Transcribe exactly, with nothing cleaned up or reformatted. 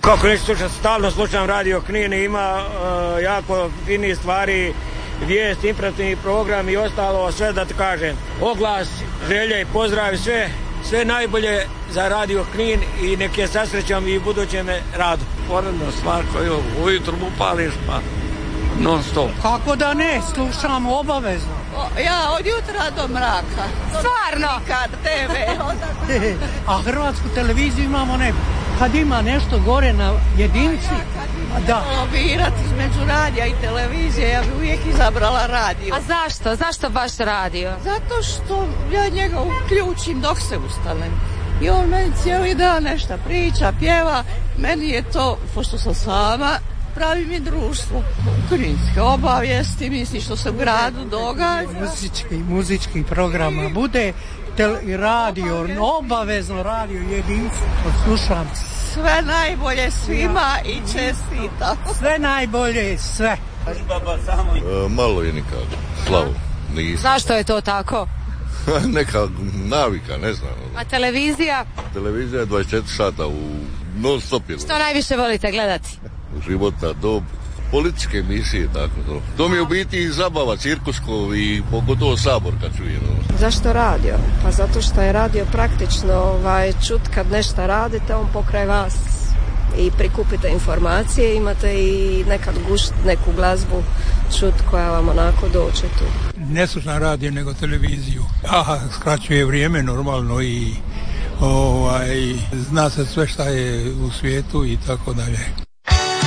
Kako neću slušati, stalno slušam Radio Knin, ima uh, jako fini stvari, vijest, informativni program i ostalo, sve da ti kažem. Oglas, želje i pozdrav, sve, sve najbolje za Radio Knin i nek je sa srećom i budućem radu. Poredna stvar koju ujutru upališ pa non stop. Kako da ne, slušam obavezno. O, ja od jutra do mraka. Stvarno? Kad te ve. A hrvatsku televiziju imamo ne. Kad ima nešto gore na jedinci, da. Lobirati između radija i televizije, ja bi uvijek izabrala radio. A zašto? Zašto baš radio? Zato što ja njega uključim dok se ustanem. I on meni cijeli dan nešto priča, pjeva. Meni je to, pošto sam sama, pravi mi društvo. Kninske obavijesti, misli što se u gradu događa. Muzički, muzički programa bude tel, radio, obavezno radio jedinci, slušam. Sve najbolje svima i čestitam. Sve najbolje, sve. E, malo je nikako, slavo, nisam. Zašto je to tako? Neka navika, ne znam. A televizija? Televizija je dvadeset četiri sata u non stop. Što najviše volite gledati? Životna dob, političke emisije, tako to. To mi je u biti i zabava, cirkusko i pogotovo Sabor kad čujem. Zašto radio? Pa zato što je radio praktično ovaj, čut kad nešto radite, on pokraj vas i prikupite informacije, imate i nekad gušt neku glazbu čut koja vam onako dođe tu. Ne slušam radio nego televiziju. Aha, skraćuje vrijeme normalno i ovaj, zna se sve šta je u svijetu i tako dalje.